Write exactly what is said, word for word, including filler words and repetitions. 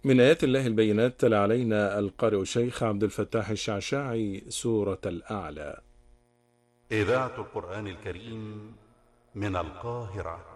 من آيات الله البينات تلا علينا القارئ الشيخ عبد الفتاح الشعشاعي سورة الأعلى. إذاعة القرآن الكريم من القاهرة.